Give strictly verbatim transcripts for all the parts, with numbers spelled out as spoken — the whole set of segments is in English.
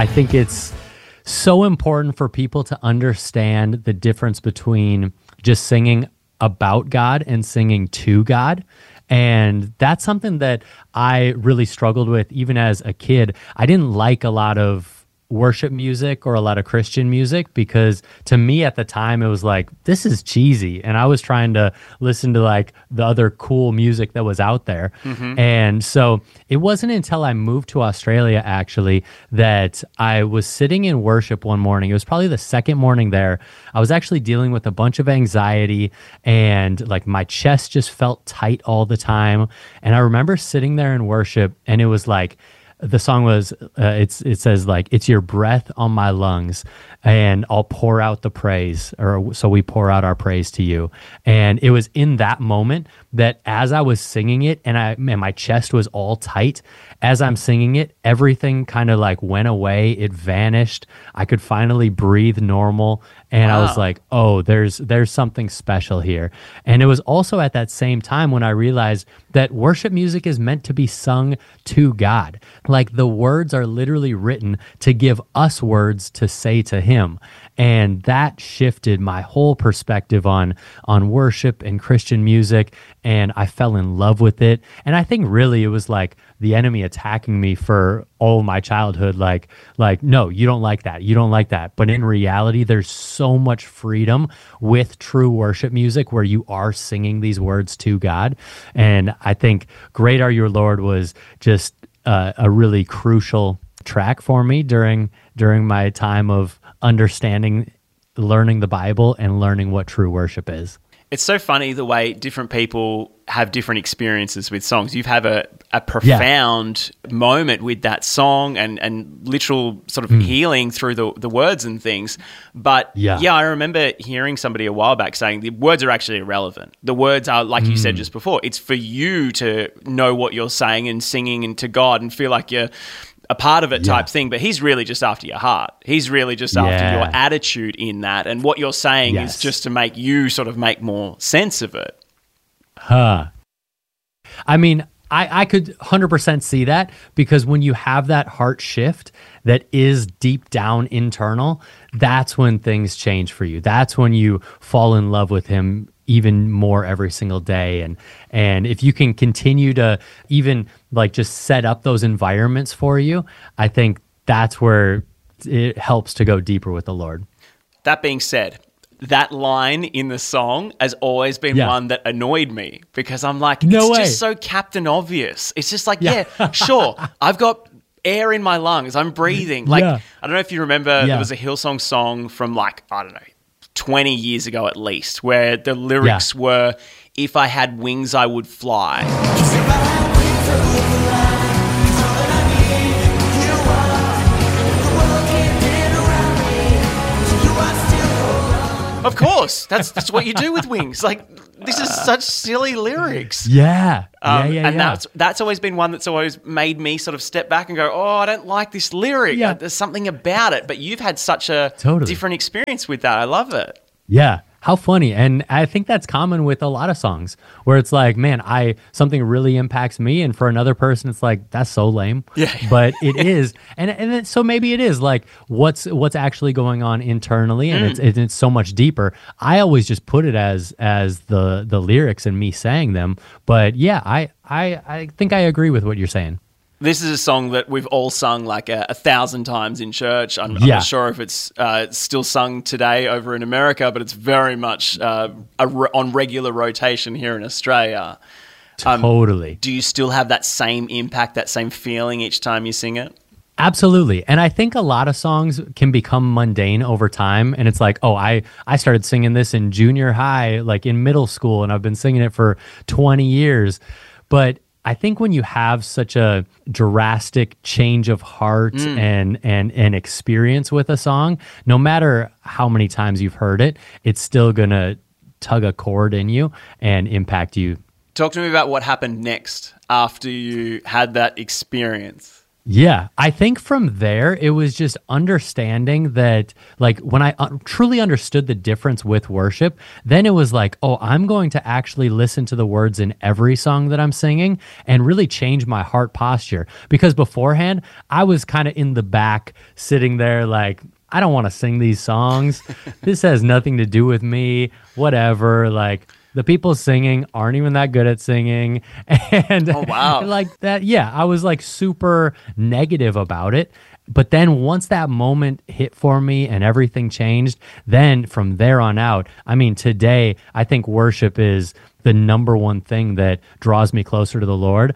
I think it's so important for people to understand the difference between just singing about God and singing to God. And that's something that I really struggled with even as a kid. I didn't like a lot of worship music or a lot of Christian music because to me at the time it was like, this is cheesy. And I was trying to listen to like the other cool music that was out there. Mm-hmm. And so it wasn't until I moved to Australia actually that I was sitting in worship one morning. It was probably the second morning there. I was actually dealing with a bunch of anxiety and like my chest just felt tight all the time. And I remember sitting there in worship and it was like, the song was, uh, it's it says like, it's your breath on my lungs and I'll pour out the praise, or so we pour out our praise to you. And it was in that moment that as I was singing it and I and my chest was all tight, as I'm singing it, everything kind of like went away. It vanished. I could finally breathe normal. And wow. I was like, oh, there's there's something special here. And it was also at that same time when I realized that worship music is meant to be sung to God. Like the words are literally written to give us words to say to him. And that shifted my whole perspective on on worship and Christian music. And I fell in love with it. And I think really it was like the enemy attacking me for all my childhood. Like, like, no, you don't like that. You don't like that. But in reality, there's so much freedom with true worship music where you are singing these words to God. And I think Great Are Your Lord was just uh, a really crucial track for me during during my time of understanding, learning the Bible and learning what true worship is. It's so funny the way different people have different experiences with songs. You've had a, a profound yeah. moment with that song and, and literal sort of mm. healing through the, the words and things. But yeah. yeah, I remember hearing somebody a while back saying the words are actually irrelevant. The words are, like mm. you said just before, it's for you to know what you're saying and singing and to God and feel like you're a part of it type yeah. thing, but he's really just after your heart. He's really just after yeah. your attitude in that. And what you're saying yes. is just to make you sort of make more sense of it. Huh. I mean, I, I could one hundred percent see that because when you have that heart shift that is deep down internal, that's when things change for you. That's when you fall in love with him even more every single day. And and if you can continue to even like just set up those environments for you, I think that's where it helps to go deeper with the Lord. That being said, that line in the song has always been yeah. one that annoyed me because I'm like, no it's way. just so Captain Obvious. It's just like, yeah, yeah sure, I've got air in my lungs. I'm breathing. Like, yeah. I don't know if you remember, yeah. there was a Hillsong song from like, I don't know, twenty years ago at least, where the lyrics yeah. were, if I had wings, I would fly. Of course, that's that's what you do with wings. Like, this is such silly lyrics. Yeah, um, yeah, yeah. And yeah. that's that's always been one that's always made me sort of step back and go, oh, I don't like this lyric. Yeah. There's something about it. But you've had such a totally. different experience with that. I love it. Yeah. How funny. And I think that's common with a lot of songs where it's like, man, I something really impacts me. And for another person, it's like, that's so lame. Yeah. But it is. And and it, so maybe it is like what's what's actually going on internally. And mm. it's, it, it's so much deeper. I always just put it as as the the lyrics and me saying them. But yeah, I I, I think I agree with what you're saying. This is a song that we've all sung like a, a thousand times in church. I'm, yeah. I'm not sure if it's uh, still sung today over in America, but it's very much uh, a re- on regular rotation here in Australia. Um, totally. Do you still have that same impact, that same feeling each time you sing it? Absolutely. And I think a lot of songs can become mundane over time. And it's like, oh, I, I started singing this in junior high, like in middle school, and I've been singing it for twenty years. But I think when you have such a drastic change of heart mm. and, and, and experience with a song, no matter how many times you've heard it, it's still going to tug a chord in you and impact you. Talk to me about what happened next after you had that experience. Yeah, I think from there, it was just understanding that, like, when I uh, truly understood the difference with worship, then it was like, oh, I'm going to actually listen to the words in every song that I'm singing and really change my heart posture. Because beforehand, I was kind of in the back, sitting there like, I don't want to sing these songs. This has nothing to do with me, whatever. Like, the people singing aren't even that good at singing. And oh, wow. like that, yeah, I was like super negative about it. But then once that moment hit for me and everything changed, then from there on out, I mean, today, I think worship is the number one thing that draws me closer to the Lord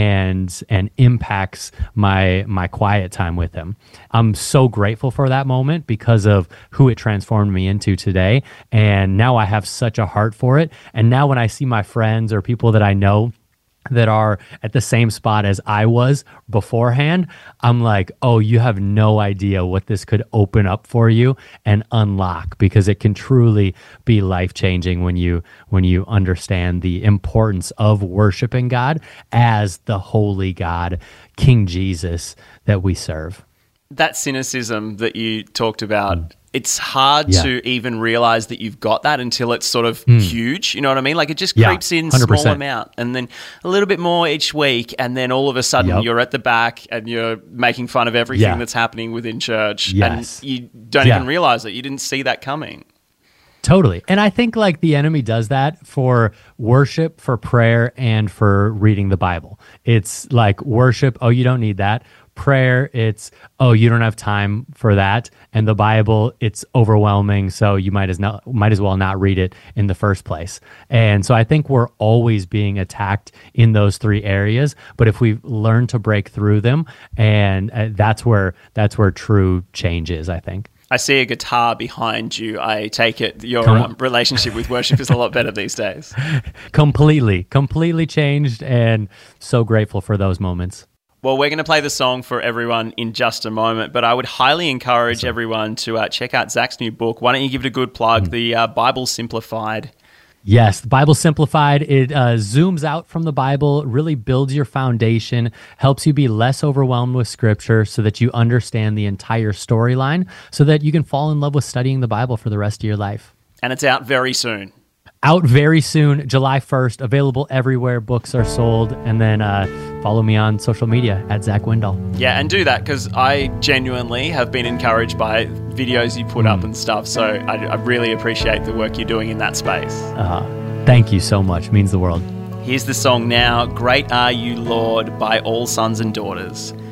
and and impacts my my quiet time with him. I'm so grateful for that moment because of who it transformed me into today. And now I have such a heart for it. And now when I see my friends or people that I know that are at the same spot as I was beforehand, I'm like, oh, you have no idea what this could open up for you and unlock, because it can truly be life-changing when you when you understand the importance of worshiping God as the holy God, King Jesus, that we serve. That cynicism that you talked about, mm. it's hard yeah. to even realize that you've got that until it's sort of mm. huge. You know what I mean? Like it just yeah, creeps in one hundred percent. small amount and then a little bit more each week. And then all of a sudden yep. you're at the back and you're making fun of everything yeah. that's happening within church. Yes. And you don't yeah. even realize it. You didn't see that coming. Totally. And I think like the enemy does that for worship, for prayer, and for reading the Bible. It's like worship, oh, you don't need that. Prayer, it's, oh, you don't have time for that. And the Bible, it's overwhelming, so you might as not, might as well not read it in the first place. And so I think we're always being attacked in those three areas. But if we learn to break through them, and uh, that's where that's where true change is, I think. I see a guitar behind you. I take it your um, relationship with worship is a lot better these days. Completely, completely changed, and so grateful for those moments. Well, we're going to play the song for everyone in just a moment, but I would highly encourage awesome. everyone to uh, check out Zach's new book. Why don't you give it a good plug, mm. the uh, Bible Simplified? Yes, the Bible Simplified, it uh, zooms out from the Bible, really builds your foundation, helps you be less overwhelmed with Scripture so that you understand the entire storyline, so that you can fall in love with studying the Bible for the rest of your life. And it's out very soon. Out very soon, July first, available everywhere books are sold. And then uh, follow me on social media at Zach Windall. Yeah, and do that, because I genuinely have been encouraged by videos you put mm. up and stuff. So I, I really appreciate the work you're doing in that space. Uh, thank you so much. Means the world. Here's the song now, Great Are You, Lord, by All Sons and Daughters.